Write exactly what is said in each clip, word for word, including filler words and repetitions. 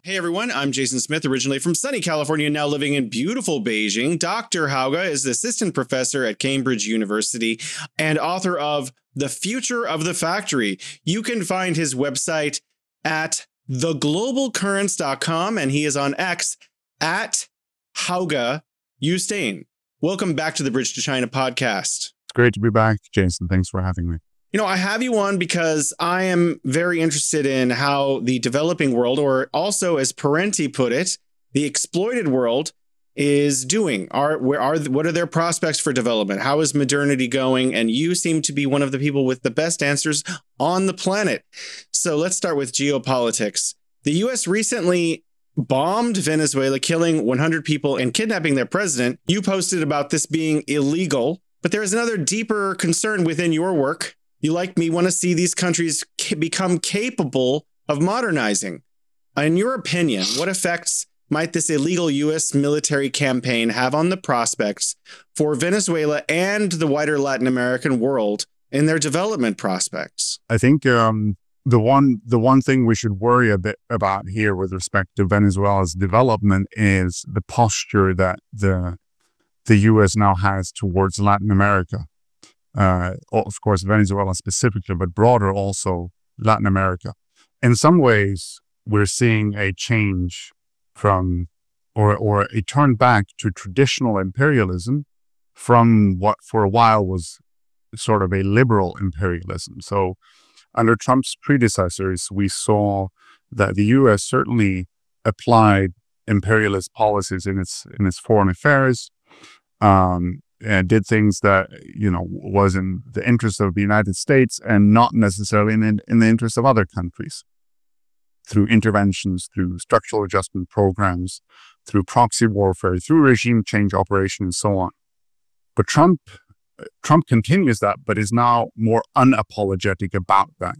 Hey everyone, I'm Jason Smith, originally from sunny California, now living in beautiful Beijing. Doctor Hauge is the assistant professor at Cambridge University and author of The Future of the Factory. You can find his website at the global currents dot com, and he is on X at Hauge Ustein. Welcome back to the Bridge to China podcast. It's great to be back, Jason. Thanks for having me. You know, I have you on because I am very interested in how the developing world, or also as Parenti put it, the exploited world, is doing. Are where are what are their prospects for development? How is modernity going? And you seem to be one of the people with the best answers on the planet. So let's start with geopolitics. The U S recently bombed Venezuela, killing one hundred people and kidnapping their president. You posted about this being illegal, but there is another deeper concern within your work. You, like me, want to see these countries ca- become capable of modernizing. In your opinion, what effects might this illegal U S military campaign have on the prospects for Venezuela and the wider Latin American world in their development prospects? I think um, the one the one thing we should worry a bit about here with respect to Venezuela's development is the posture that the the U S now has towards Latin America. Uh, of course, Venezuela specifically, but broader also Latin America. In some ways, we're seeing a change from, or or a turn back to traditional imperialism from what for a while was sort of a liberal imperialism. So under Trump's predecessors, we saw that the U S certainly applied imperialist policies in its in its foreign affairs, um, and did things that, you know, was in the interest of the United States and not necessarily in, in the interest of other countries, through interventions, through structural adjustment programs, through proxy warfare, through regime change operation, and so on. But Trump, Trump continues that, but is now more unapologetic about that.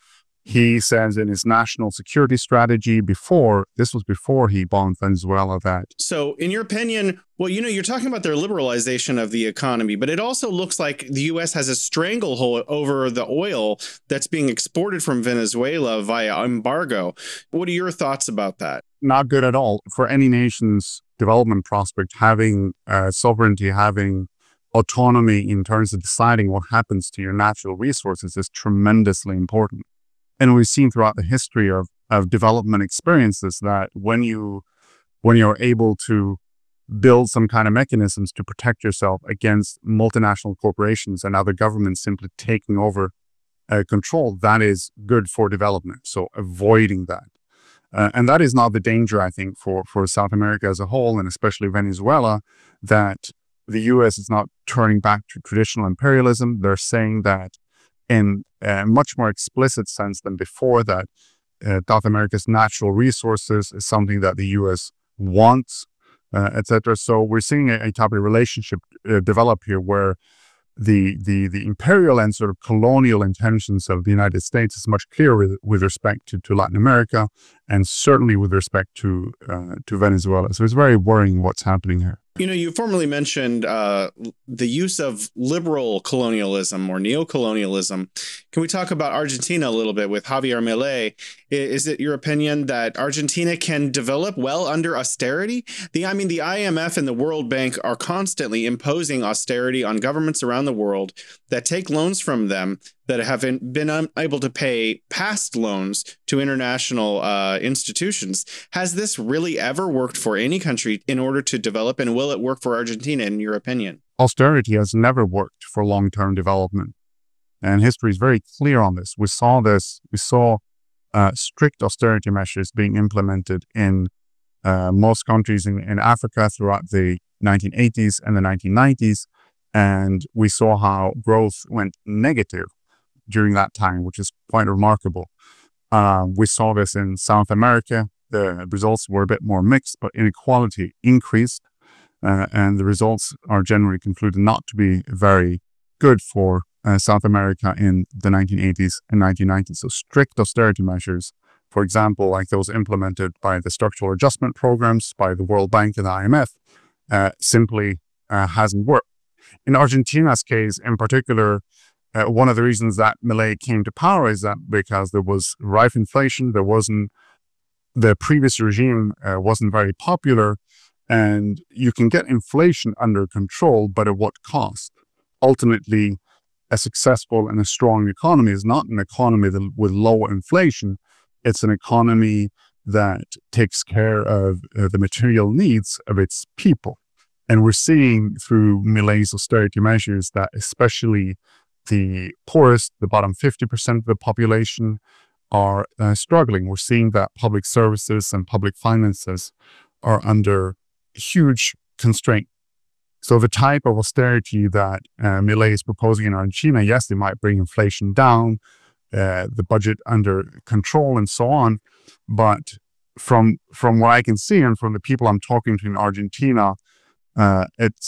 He says in his national security strategy before, this was before he bombed Venezuela, that. So in your opinion, well, you know, you're talking about their liberalization of the economy, but it also looks like the U S has a stranglehold over the oil that's being exported from Venezuela via embargo. What are your thoughts about that? Not good at all. For any nation's development prospect, having uh, sovereignty, having autonomy in terms of deciding what happens to your natural resources is tremendously important. And we've seen throughout the history of, of development experiences that when you when you're able to build some kind of mechanisms to protect yourself against multinational corporations and other governments simply taking over uh, control, that is good for development. So avoiding that. Uh, and that is not the danger, I think, for, for South America as a whole, and especially Venezuela, that the U S is not turning back to traditional imperialism. They're saying that in a much more explicit sense than before, that uh, South America's natural resources is something that the U S wants, uh, et cetera. So we're seeing a, a type of relationship uh, develop here where the, the the imperial and sort of colonial intentions of the United States is much clearer with, with respect to, to Latin America, and certainly with respect to uh, to Venezuela. So it's very worrying what's happening here. You know, you formerly mentioned uh, the use of liberal colonialism or neocolonialism. Can we talk about Argentina a little bit with Javier Milei? Is it your opinion that Argentina can develop well under austerity? The, I mean, the I M F and the World Bank are constantly imposing austerity on governments around the world that take loans from them that have been unable to pay past loans to international uh, institutions. Has this really ever worked for any country in order to develop, and will it work for Argentina, in your opinion? Austerity has never worked for long-term development, and history is very clear on this. We saw this, we saw uh, strict austerity measures being implemented in uh, most countries in, in Africa throughout the nineteen eighties and the nineteen nineties, and we saw how growth went negative during that time, which is quite remarkable. Uh, we saw this in South America. The results were a bit more mixed, but inequality increased, uh, and the results are generally concluded not to be very good for uh, South America in the nineteen eighties and nineteen nineties. So strict austerity measures, for example, like those implemented by the structural adjustment programs by the World Bank and the I M F, uh, simply uh, hasn't worked. In Argentina's case, in particular, uh, one of the reasons that Milei came to power is that because there was rife inflation, there wasn't the previous regime uh, wasn't very popular, and you can get inflation under control, but at what cost? Ultimately, a successful and a strong economy is not an economy that, with low inflation. It's an economy that takes care of uh, the material needs of its people. And we're seeing through Milei's austerity measures that especially the poorest, the bottom fifty percent of the population, are uh, struggling. We're seeing that public services and public finances are under huge constraint. So the type of austerity that uh, Milei is proposing in Argentina, yes, they might bring inflation down, uh, the budget under control and so on. But from from what I can see and from the people I'm talking to in Argentina, uh, it's